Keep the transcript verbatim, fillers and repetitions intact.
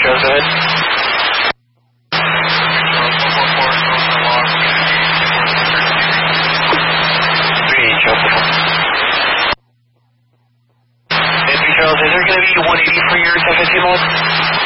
Charles, go ahead. three eight, Charles, and three Charles, is there going to be one eighty for your ten fifteen log?